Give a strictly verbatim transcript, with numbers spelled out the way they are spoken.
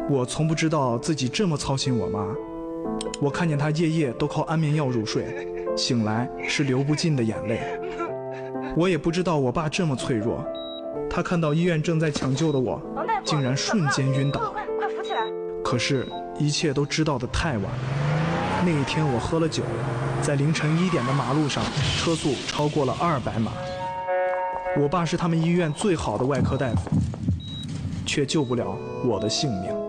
我从不知道自己这么操心我妈。我看见她夜夜都靠安眠药入睡，醒来是流不尽的眼泪。我也不知道我爸这么脆弱，他看到医院正在抢救的我，竟然瞬间晕倒。 快快扶起来！ 可是，一切都知道得太晚。那一天我喝了酒，在凌晨一点的马路上，车速超过了二百码。我爸是他们医院最好的外科大夫，却救不了我的性命。